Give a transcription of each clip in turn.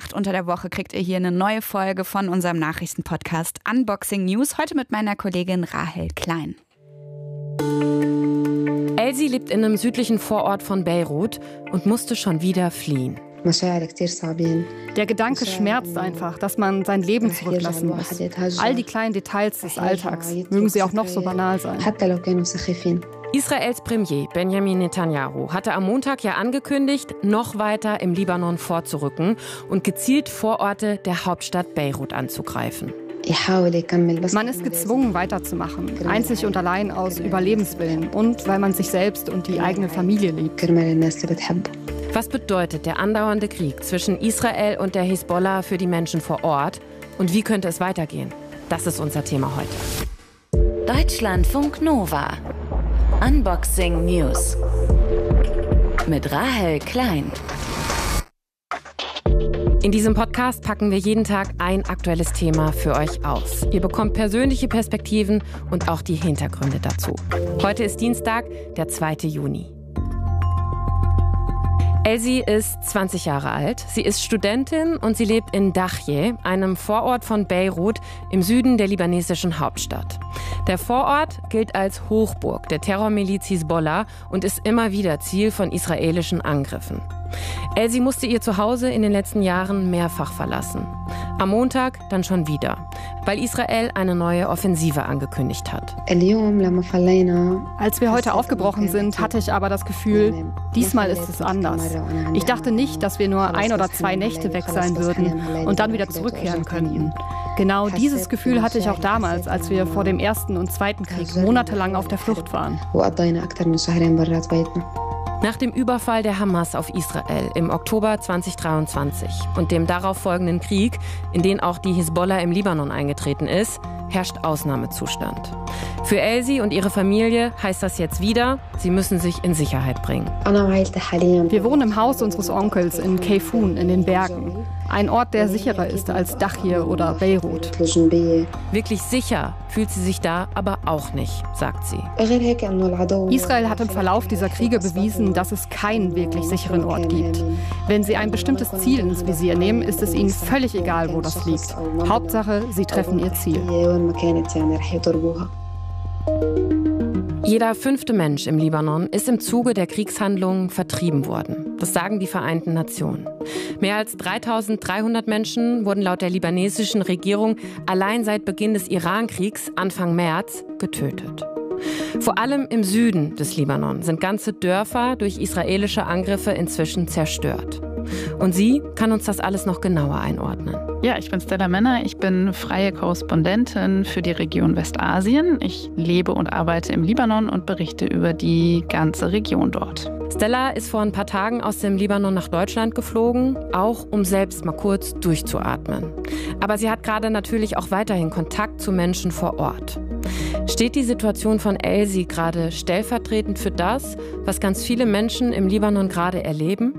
Nacht unter der Woche kriegt ihr hier eine neue Folge von unserem Nachrichtenpodcast Unboxing News. Heute mit meiner Kollegin Rahel Klein. Elsie lebt in einem südlichen Vorort von Beirut und musste schon wieder fliehen. Der Gedanke schmerzt einfach, dass man sein Leben zurücklassen muss. All die kleinen Details des Alltags, mögen sie auch noch so banal sein. Israels Premier Benjamin Netanyahu hatte am Montag ja angekündigt, noch weiter im Libanon vorzurücken und gezielt Vororte der Hauptstadt Beirut anzugreifen. Man ist gezwungen, weiterzumachen, einzig und allein aus Überlebenswillen und weil man sich selbst und die eigene Familie liebt. Was bedeutet der andauernde Krieg zwischen Israel und der Hisbollah für die Menschen vor Ort? Und wie könnte es weitergehen? Das ist unser Thema heute. Deutschlandfunk Nova. Unboxing News. Mit Rahel Klein. In diesem Podcast packen wir jeden Tag ein aktuelles Thema für euch aus. Ihr bekommt persönliche Perspektiven und auch die Hintergründe dazu. Heute ist Dienstag, der 2. Juni. Elsie ist 20 Jahre alt. Sie ist Studentin und sie lebt in Dahje, einem Vorort von Beirut im Süden der libanesischen Hauptstadt. Der Vorort gilt als Hochburg der Terrormiliz Hisbollah und ist immer wieder Ziel von israelischen Angriffen. Elsie musste ihr Zuhause in den letzten Jahren mehrfach verlassen. Am Montag dann schon wieder, weil Israel eine neue Offensive angekündigt hat. Als wir heute aufgebrochen sind, hatte ich aber das Gefühl, diesmal ist es anders. Ich dachte nicht, dass wir nur 1 oder 2 Nächte weg sein würden und dann wieder zurückkehren könnten. Genau dieses Gefühl hatte ich auch damals, als wir vor dem Ersten und Zweiten Krieg monatelang auf der Flucht waren. Nach dem Überfall der Hamas auf Israel im Oktober 2023 und dem darauf folgenden Krieg, in den auch die Hisbollah im Libanon eingetreten ist, herrscht Ausnahmezustand. Für Elsie und ihre Familie heißt das jetzt wieder, sie müssen sich in Sicherheit bringen. Wir wohnen im Haus unseres Onkels in Kayfun in den Bergen. Ein Ort, der sicherer ist als Dahje oder Beirut. Wirklich sicher fühlt sie sich da aber auch nicht, sagt sie. Israel hat im Verlauf dieser Kriege bewiesen, dass es keinen wirklich sicheren Ort gibt. Wenn sie ein bestimmtes Ziel ins Visier nehmen, ist es ihnen völlig egal, wo das liegt. Hauptsache, sie treffen ihr Ziel. Jeder 5. Mensch im Libanon ist im Zuge der Kriegshandlungen vertrieben worden. Das sagen die Vereinten Nationen. Mehr als 3.300 Menschen wurden laut der libanesischen Regierung allein seit Beginn des Irankriegs Anfang März getötet. Vor allem im Süden des Libanon sind ganze Dörfer durch israelische Angriffe inzwischen zerstört. Und sie kann uns das alles noch genauer einordnen. Ja, ich bin Stella Menner. Ich bin freie Korrespondentin für die Region Westasien. Ich lebe und arbeite im Libanon und berichte über die ganze Region dort. Stella ist vor ein paar Tagen aus dem Libanon nach Deutschland geflogen, auch um selbst mal kurz durchzuatmen. Aber sie hat gerade natürlich auch weiterhin Kontakt zu Menschen vor Ort. Steht die Situation von Elsie gerade stellvertretend für das, was ganz viele Menschen im Libanon gerade erleben?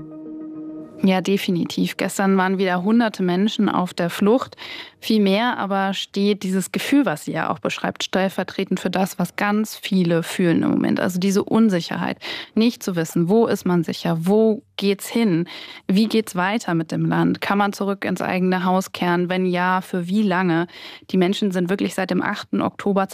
Ja, definitiv. Gestern waren wieder hunderte Menschen auf der Flucht. Viel mehr aber steht dieses Gefühl, was sie ja auch beschreibt, stellvertretend für das, was ganz viele fühlen im Moment. Also diese Unsicherheit, nicht zu wissen, wo ist man sicher, wo geht's hin, wie geht's weiter mit dem Land, kann man zurück ins eigene Haus kehren, wenn ja, für wie lange? Die Menschen sind wirklich seit dem 8. Oktober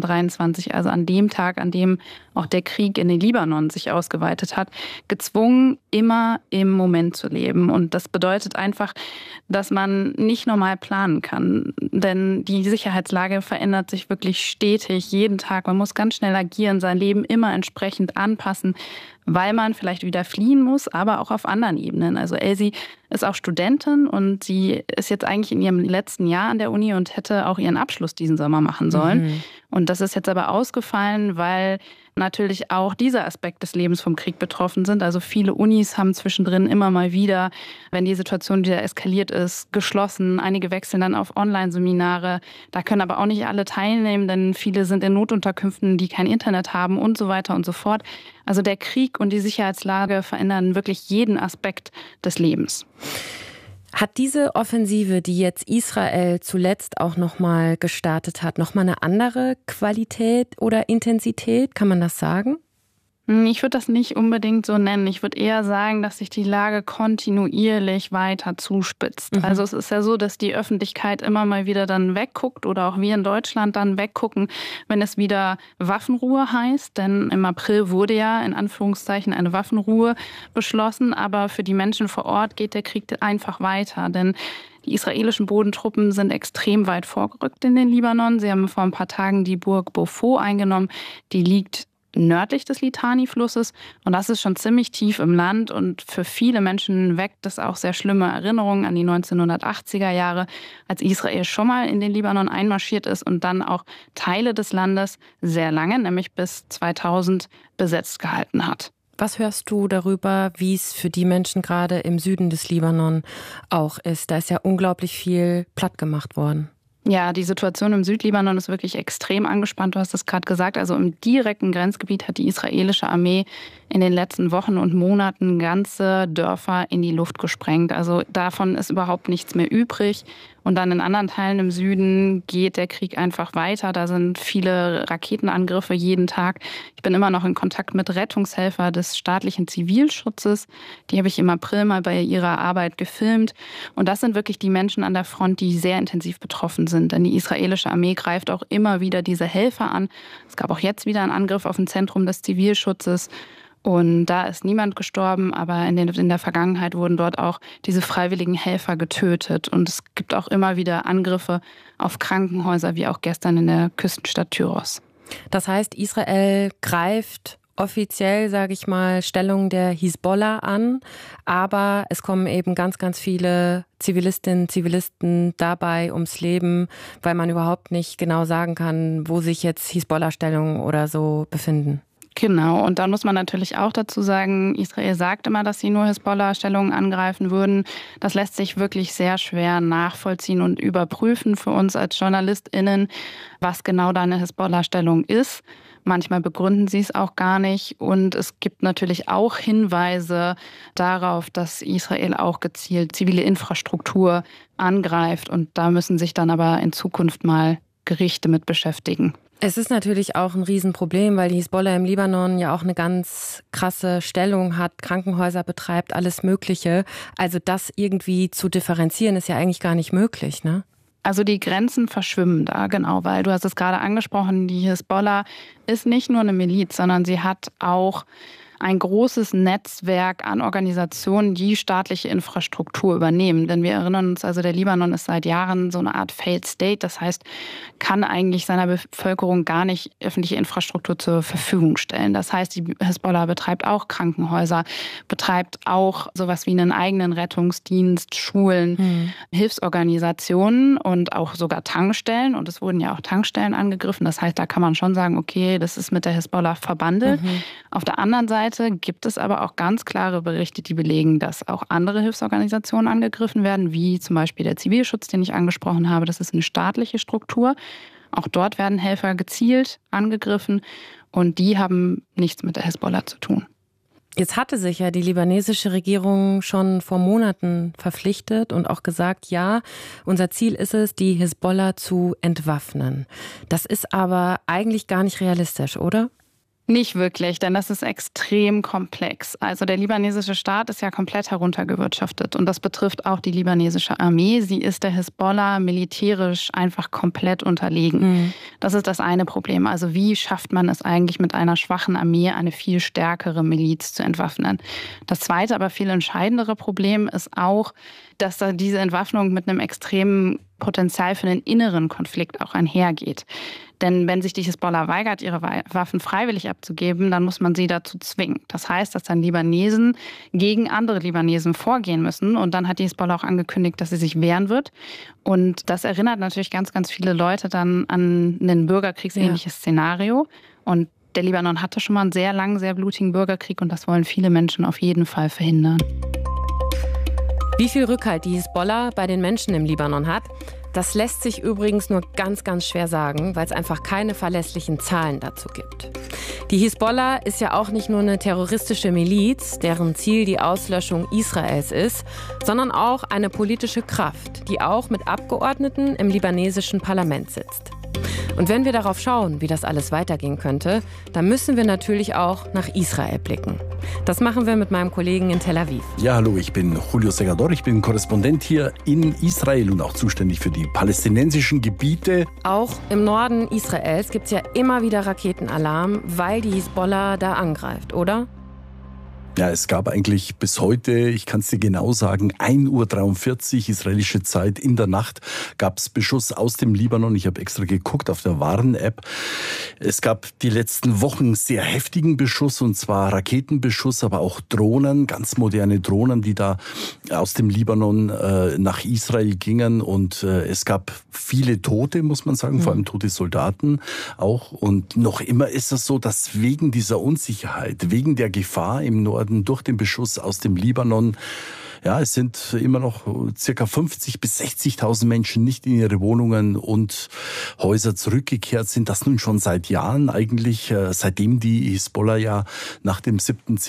2023, also an dem Tag, an dem auch der Krieg in den Libanon sich ausgeweitet hat, gezwungen, immer im Moment zu leben. Und das bedeutet einfach, dass man nicht normal planen kann. Denn die Sicherheitslage verändert sich wirklich stetig, jeden Tag. Man muss ganz schnell agieren, sein Leben immer entsprechend anpassen, weil man vielleicht wieder fliehen muss, aber auch auf anderen Ebenen. Also Elsie ist auch Studentin und sie ist jetzt eigentlich in ihrem letzten Jahr an der Uni und hätte auch ihren Abschluss diesen Sommer machen sollen. Und das ist jetzt aber ausgefallen, weil natürlich auch dieser Aspekt des Lebens vom Krieg betroffen sind. Also viele Unis haben zwischendrin immer mal wieder, wenn die Situation wieder eskaliert ist, geschlossen. Einige wechseln dann auf Online-Seminare. Da können aber auch nicht alle teilnehmen, denn viele sind in Notunterkünften, die kein Internet haben und so weiter und so fort. Also der Krieg und die Sicherheitslage verändern wirklich jeden Aspekt des Lebens. Hat diese Offensive, die jetzt Israel zuletzt auch nochmal gestartet hat, nochmal eine andere Qualität oder Intensität? Kann man das sagen? Ich würde das nicht unbedingt so nennen. Ich würde eher sagen, dass sich die Lage kontinuierlich weiter zuspitzt. Also es ist ja so, dass die Öffentlichkeit immer mal wieder dann wegguckt oder auch wir in Deutschland dann weggucken, wenn es wieder Waffenruhe heißt. Denn im April wurde ja in Anführungszeichen eine Waffenruhe beschlossen. Aber für die Menschen vor Ort geht der Krieg einfach weiter. Denn die israelischen Bodentruppen sind extrem weit vorgerückt in den Libanon. Sie haben vor ein paar Tagen die Burg Beaufort eingenommen. Die liegt nördlich des Litani-Flusses. Und das ist schon ziemlich tief im Land. Und für viele Menschen weckt es auch sehr schlimme Erinnerungen an die 1980er Jahre, als Israel schon mal in den Libanon einmarschiert ist und dann auch Teile des Landes sehr lange, nämlich bis 2000, besetzt gehalten hat. Was hörst du darüber, wie es für die Menschen gerade im Süden des Libanon auch ist? Da ist ja unglaublich viel platt gemacht worden. Ja, die Situation im Südlibanon ist wirklich extrem angespannt. Du hast es gerade gesagt. Also im direkten Grenzgebiet hat die israelische Armee in den letzten Wochen und Monaten ganze Dörfer in die Luft gesprengt. Also davon ist überhaupt nichts mehr übrig. Und dann in anderen Teilen im Süden geht der Krieg einfach weiter. Da sind viele Raketenangriffe jeden Tag. Ich bin immer noch in Kontakt mit Rettungshelfern des staatlichen Zivilschutzes. Die habe ich im April mal bei ihrer Arbeit gefilmt. Und das sind wirklich die Menschen an der Front, die sehr intensiv betroffen sind. Denn die israelische Armee greift auch immer wieder diese Helfer an. Es gab auch jetzt wieder einen Angriff auf ein Zentrum des Zivilschutzes. Und da ist niemand gestorben, aber in der Vergangenheit wurden dort auch diese freiwilligen Helfer getötet. Und es gibt auch immer wieder Angriffe auf Krankenhäuser, wie auch gestern in der Küstenstadt Tyros. Das heißt, Israel greift offiziell, sage ich mal, Stellung der Hisbollah an, aber es kommen eben ganz, ganz viele Zivilistinnen, Zivilisten dabei ums Leben, weil man überhaupt nicht genau sagen kann, wo sich jetzt Hisbollah-Stellungen oder so befinden. Genau, und dann muss man natürlich auch dazu sagen, Israel sagt immer, dass sie nur Hisbollah-Stellungen angreifen würden. Das lässt sich wirklich sehr schwer nachvollziehen und überprüfen für uns als JournalistInnen, was genau da eine Hisbollah-Stellung ist. Manchmal begründen sie es auch gar nicht. Und es gibt natürlich auch Hinweise darauf, dass Israel auch gezielt zivile Infrastruktur angreift. Und da müssen sich dann aber in Zukunft mal Gerichte mit beschäftigen. Es ist natürlich auch ein Riesenproblem, weil die Hisbollah im Libanon ja auch eine ganz krasse Stellung hat, Krankenhäuser betreibt, alles Mögliche. Also das irgendwie zu differenzieren ist ja eigentlich gar nicht möglich, ne? Also die Grenzen verschwimmen da, genau, weil du hast es gerade angesprochen, die Hisbollah ist nicht nur eine Miliz, sondern sie hat auch ein großes Netzwerk an Organisationen, die staatliche Infrastruktur übernehmen. Denn wir erinnern uns, also der Libanon ist seit Jahren so eine Art Failed State. Das heißt, kann eigentlich seiner Bevölkerung gar nicht öffentliche Infrastruktur zur Verfügung stellen. Das heißt, die Hisbollah betreibt auch Krankenhäuser, betreibt auch sowas wie einen eigenen Rettungsdienst, Schulen, Hilfsorganisationen und auch sogar Tankstellen. Und es wurden ja auch Tankstellen angegriffen. Das heißt, da kann man schon sagen, okay, das ist mit der Hisbollah verbandelt. Auf der anderen Seite gibt es aber auch ganz klare Berichte, die belegen, dass auch andere Hilfsorganisationen angegriffen werden, wie zum Beispiel der Zivilschutz, den ich angesprochen habe. Das ist eine staatliche Struktur. Auch dort werden Helfer gezielt angegriffen und die haben nichts mit der Hisbollah zu tun. Jetzt hatte sich ja die libanesische Regierung schon vor Monaten verpflichtet und auch gesagt, ja, unser Ziel ist es, die Hisbollah zu entwaffnen. Das ist aber eigentlich gar nicht realistisch, oder? Nicht wirklich, denn das ist extrem komplex. Also der libanesische Staat ist ja komplett heruntergewirtschaftet und das betrifft auch die libanesische Armee. Sie ist der Hisbollah militärisch einfach komplett unterlegen. Das ist das eine Problem. Also wie schafft man es eigentlich mit einer schwachen Armee eine viel stärkere Miliz zu entwaffnen? Das zweite, aber viel entscheidendere Problem ist auch, dass da diese Entwaffnung mit einem extremen Potenzial für einen inneren Konflikt auch einhergeht. Denn wenn sich die Hisbollah weigert, ihre Waffen freiwillig abzugeben, dann muss man sie dazu zwingen. Das heißt, dass dann Libanesen gegen andere Libanesen vorgehen müssen. Und dann hat die Hisbollah auch angekündigt, dass sie sich wehren wird. Und das erinnert natürlich ganz, ganz viele Leute dann an ein bürgerkriegsähnliches Szenario. Und der Libanon hatte schon mal einen sehr langen, sehr blutigen Bürgerkrieg. Und das wollen viele Menschen auf jeden Fall verhindern. Wie viel Rückhalt die Hisbollah bei den Menschen im Libanon hat, das lässt sich übrigens nur ganz, ganz schwer sagen, weil es einfach keine verlässlichen Zahlen dazu gibt. Die Hisbollah ist ja auch nicht nur eine terroristische Miliz, deren Ziel die Auslöschung Israels ist, sondern auch eine politische Kraft, die auch mit Abgeordneten im libanesischen Parlament sitzt. Und wenn wir darauf schauen, wie das alles weitergehen könnte, dann müssen wir natürlich auch nach Israel blicken. Das machen wir mit meinem Kollegen in Tel Aviv. Ja, hallo, ich bin Julio Segador, ich bin Korrespondent hier in Israel und auch zuständig für die palästinensischen Gebiete. Auch im Norden Israels gibt es ja immer wieder Raketenalarm, weil die Hisbollah da angreift, oder? Ja, es gab eigentlich bis heute, ich kann es dir genau sagen, 1:43 Uhr israelische Zeit in der Nacht gab es Beschuss aus dem Libanon. Ich habe extra geguckt auf der Warn-App. Es gab die letzten Wochen sehr heftigen Beschuss, und zwar Raketenbeschuss, aber auch Drohnen, ganz moderne Drohnen, die da aus dem Libanon nach Israel gingen. Und es gab viele Tote, muss man sagen, vor allem tote Soldaten auch. Und noch immer ist es so, dass wegen dieser Unsicherheit, wegen der Gefahr im Norden durch den Beschuss aus dem Libanon, ja, es sind immer noch circa 50.000 bis 60.000 Menschen nicht in ihre Wohnungen und Häuser zurückgekehrt sind. Das nun schon seit Jahren eigentlich, seitdem die Hisbollah ja nach dem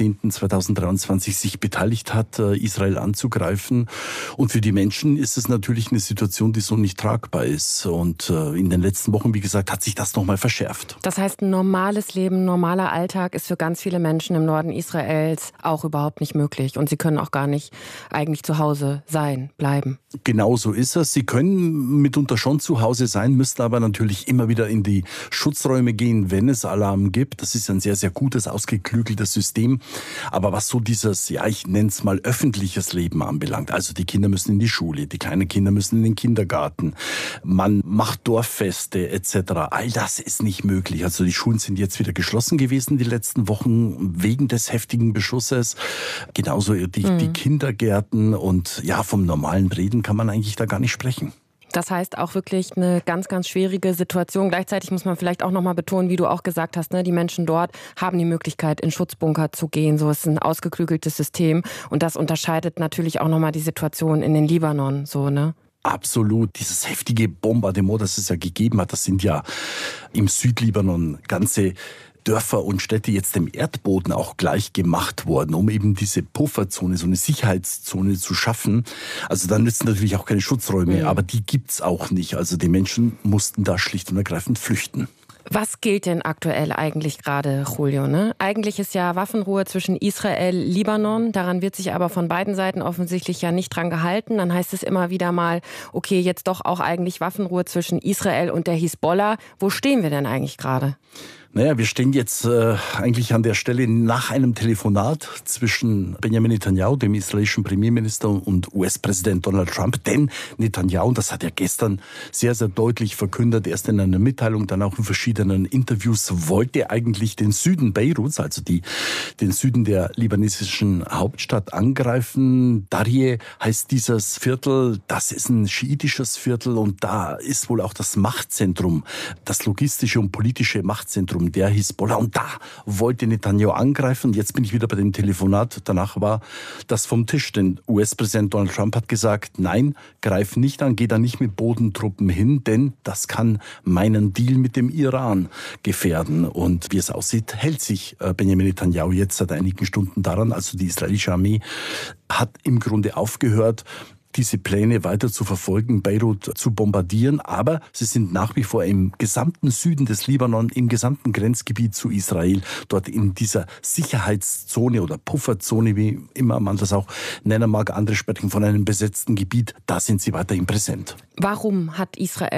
7.10.2023 sich beteiligt hat, Israel anzugreifen. Und für die Menschen ist es natürlich eine Situation, die so nicht tragbar ist. Und in den letzten Wochen, wie gesagt, hat sich das nochmal verschärft. Das heißt, ein normales Leben, normaler Alltag ist für ganz viele Menschen im Norden Israels auch überhaupt nicht möglich. Und sie können auch gar nicht eigentlich zu Hause sein, bleiben. Genau so ist es. Sie können mitunter schon zu Hause sein, müssen aber natürlich immer wieder in die Schutzräume gehen, wenn es Alarm gibt. Das ist ein sehr, sehr gutes, ausgeklügeltes System. Aber was so dieses, ja, ich nenne es mal öffentliches Leben anbelangt, also die Kinder müssen in die Schule, die kleinen Kinder müssen in den Kindergarten, man macht Dorffeste etc. All das ist nicht möglich. Also die Schulen sind jetzt wieder geschlossen gewesen die letzten Wochen wegen des heftigen Beschusses. Genauso die Kindergärten. Und ja, vom normalen Reden kann man eigentlich da gar nicht sprechen. Das heißt auch wirklich eine ganz, ganz schwierige Situation. Gleichzeitig muss man vielleicht auch nochmal betonen, wie du auch gesagt hast, ne, die Menschen dort haben die Möglichkeit, in Schutzbunker zu gehen. So ist ein ausgeklügeltes System. Und das unterscheidet natürlich auch nochmal die Situation in den Libanon. So, ne? Absolut. Dieses heftige Bombardement, das es ja gegeben hat, das sind ja im Südlibanon ganze Dörfer und Städte jetzt dem Erdboden auch gleich gemacht worden, um eben diese Pufferzone, so eine Sicherheitszone zu schaffen. Also dann nützen natürlich auch keine Schutzräume, aber die gibt's auch nicht. Also die Menschen mussten da schlicht und ergreifend flüchten. Was gilt denn aktuell eigentlich gerade, Julio? Ne? Eigentlich ist ja Waffenruhe zwischen Israel und Libanon. Daran wird sich aber von beiden Seiten offensichtlich ja nicht dran gehalten. Dann heißt es immer wieder mal, okay, jetzt doch auch eigentlich Waffenruhe zwischen Israel und der Hisbollah. Wo stehen wir denn eigentlich gerade? Naja, wir stehen jetzt eigentlich an der Stelle nach einem Telefonat zwischen Benjamin Netanyahu, dem israelischen Premierminister, und US-Präsident Donald Trump. Denn Netanyahu, und das hat er gestern sehr, sehr deutlich verkündet, erst in einer Mitteilung, dann auch in verschiedenen Interviews, wollte eigentlich den Süden Beiruts, also den Süden der libanesischen Hauptstadt, angreifen. Darje heißt dieses Viertel, das ist ein schiitisches Viertel, und da ist wohl auch das Machtzentrum, das logistische und politische Machtzentrum der Hisbollah. Und da wollte Netanyahu angreifen. Jetzt bin ich wieder bei dem Telefonat. Danach war das vom Tisch. Denn US-Präsident Donald Trump hat gesagt, nein, greif nicht an, geh da nicht mit Bodentruppen hin, denn das kann meinen Deal mit dem Iran gefährden. Und wie es aussieht, hält sich Benjamin Netanyahu jetzt seit einigen Stunden daran. Also die israelische Armee hat im Grunde aufgehört, diese Pläne weiter zu verfolgen, Beirut zu bombardieren. Aber sie sind nach wie vor im gesamten Süden des Libanon, im gesamten Grenzgebiet zu Israel, dort in dieser Sicherheitszone oder Pufferzone, wie immer man das auch nennen mag. Andere sprechen von einem besetzten Gebiet. Da sind sie weiterhin präsent. Warum hat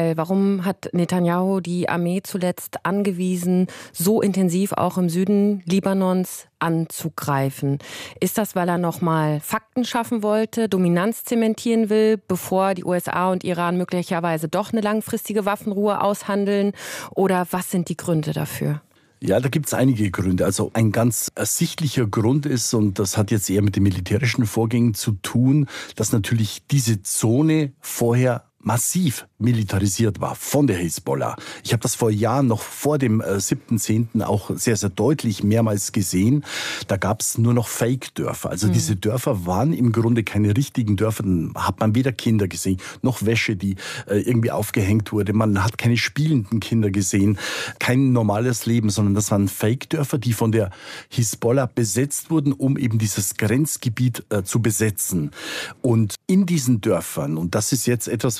Netanyahu die Armee zuletzt angewiesen, so intensiv auch im Süden Libanons anzugreifen? Ist das, weil er nochmal Fakten schaffen wollte, Dominanz zementieren will, bevor die USA und Iran möglicherweise doch eine langfristige Waffenruhe aushandeln? Oder was sind die Gründe dafür? Ja, da gibt's einige Gründe. Also ein ganz ersichtlicher Grund ist, und das hat jetzt eher mit den militärischen Vorgängen zu tun, dass natürlich diese Zone vorher massiv militarisiert war von der Hisbollah. Ich habe das vor Jahren, noch vor dem 7.10. auch sehr, sehr deutlich mehrmals gesehen. Da gab es nur noch Fake-Dörfer. Also diese Dörfer waren im Grunde keine richtigen Dörfer. Dann hat man weder Kinder gesehen, noch Wäsche, die irgendwie aufgehängt wurde. Man hat keine spielenden Kinder gesehen, kein normales Leben, sondern das waren Fake-Dörfer, die von der Hisbollah besetzt wurden, um eben dieses Grenzgebiet zu besetzen. Und in diesen Dörfern, und das ist jetzt etwas, was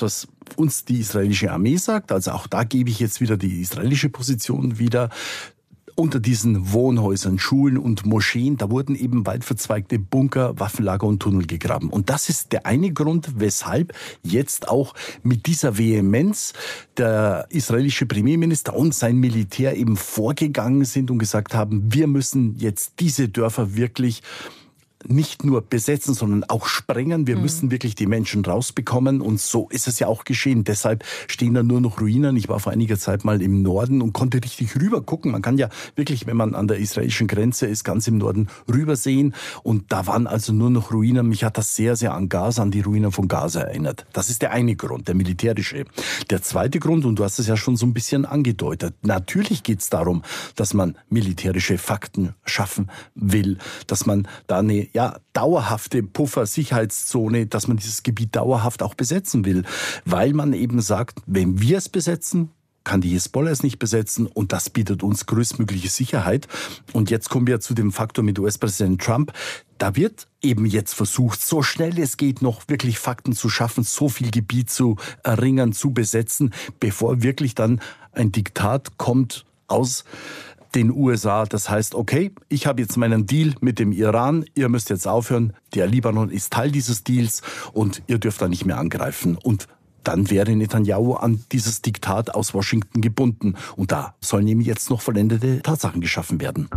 uns die israelische Armee sagt, also auch da gebe ich jetzt wieder die israelische Position wieder, unter diesen Wohnhäusern, Schulen und Moscheen, da wurden eben weit verzweigte Bunker, Waffenlager und Tunnel gegraben. Und das ist der eine Grund, weshalb jetzt auch mit dieser Vehemenz der israelische Premierminister und sein Militär eben vorgegangen sind und gesagt haben, wir müssen jetzt diese Dörfer wirklich nicht nur besetzen, sondern auch sprengen. Wir müssen wirklich die Menschen rausbekommen. Und so ist es ja auch geschehen. Deshalb stehen da nur noch Ruinen. Ich war vor einiger Zeit mal im Norden und konnte richtig rüber gucken. Man kann ja wirklich, wenn man an der israelischen Grenze ist, ganz im Norden rübersehen. Und da waren also nur noch Ruinen. Mich hat das sehr, sehr an Gaza, an die Ruinen von Gaza erinnert. Das ist der eine Grund, der militärische. Der zweite Grund, und du hast es ja schon so ein bisschen angedeutet, natürlich geht es darum, dass man militärische Fakten schaffen will, dass man da eine dauerhafte Puffer-Sicherheitszone, dass man dieses Gebiet dauerhaft auch besetzen will. Weil man eben sagt, wenn wir es besetzen, kann die Hisbollah es nicht besetzen und das bietet uns größtmögliche Sicherheit. Und jetzt kommen wir zu dem Faktor mit US-Präsident Trump. Da wird eben jetzt versucht, so schnell es geht, noch wirklich Fakten zu schaffen, so viel Gebiet zu erringen, zu besetzen, bevor wirklich dann ein Diktat kommt aus den USA. Das heißt, okay, ich habe jetzt meinen Deal mit dem Iran, ihr müsst jetzt aufhören, der Libanon ist Teil dieses Deals und ihr dürft da nicht mehr angreifen. Und dann wäre Netanyahu an dieses Diktat aus Washington gebunden. Und da sollen ihm jetzt noch vollendete Tatsachen geschaffen werden.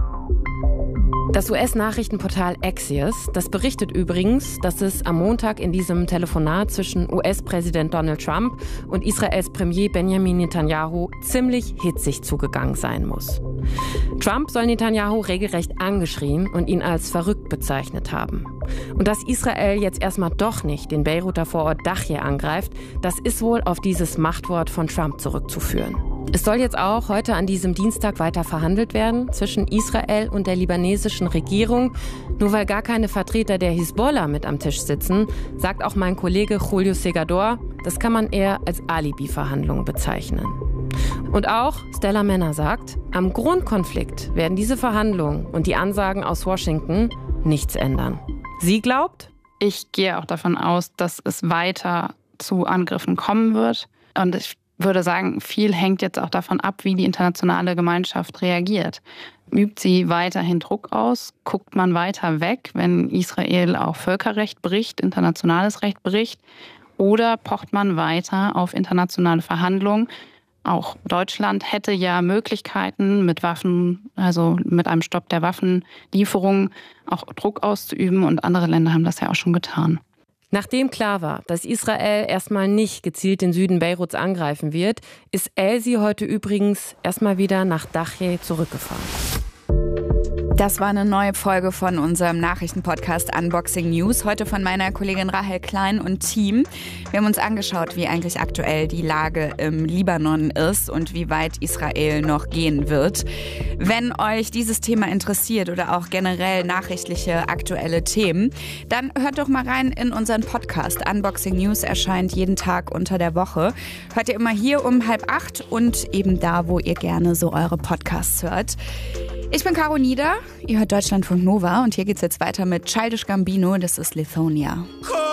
Das US-Nachrichtenportal Axios, das berichtet übrigens, dass es am Montag in diesem Telefonat zwischen US-Präsident Donald Trump und Israels Premier Benjamin Netanyahu ziemlich hitzig zugegangen sein muss. Trump soll Netanyahu regelrecht angeschrien und ihn als verrückt bezeichnet haben. Und dass Israel jetzt erstmal doch nicht den Beiruter Vorort Dachje angreift, das ist wohl auf dieses Machtwort von Trump zurückzuführen. Es soll jetzt auch heute an diesem Dienstag weiter verhandelt werden zwischen Israel und der libanesischen Regierung. Nur weil gar keine Vertreter der Hisbollah mit am Tisch sitzen, sagt auch mein Kollege Julio Segador, das kann man eher als Alibi-Verhandlungen bezeichnen. Und auch Stella Männer sagt, am Grundkonflikt werden diese Verhandlungen und die Ansagen aus Washington nichts ändern. Sie glaubt? Ich gehe auch davon aus, dass es weiter zu Angriffen kommen wird. Und ich würde sagen, viel hängt jetzt auch davon ab, wie die internationale Gemeinschaft reagiert. Übt sie weiterhin Druck aus? Guckt man weiter weg, wenn Israel auch Völkerrecht bricht, internationales Recht bricht? Oder pocht man weiter auf internationale Verhandlungen? Auch Deutschland hätte ja Möglichkeiten, mit Waffen, also mit einem Stopp der Waffenlieferungen, auch Druck auszuüben. Und andere Länder haben das ja auch schon getan. Nachdem klar war, dass Israel erstmal nicht gezielt den Süden Beiruts angreifen wird, ist Elsi heute übrigens erstmal wieder nach Dachje zurückgefahren. Das war eine neue Folge von unserem Nachrichtenpodcast Unboxing News. Heute von meiner Kollegin Rahel Klein und Team. Wir haben uns angeschaut, wie eigentlich aktuell die Lage im Libanon ist und wie weit Israel noch gehen wird. Wenn euch dieses Thema interessiert oder auch generell nachrichtliche aktuelle Themen, dann hört doch mal rein in unseren Podcast. Unboxing News erscheint jeden Tag unter der Woche. Hört ihr immer hier um 7:30 und eben da, wo ihr gerne so eure Podcasts hört. Ich bin Caro Nieder, ihr hört Deutschlandfunk Nova und hier geht's jetzt weiter mit Childish Gambino, das ist Lithonia.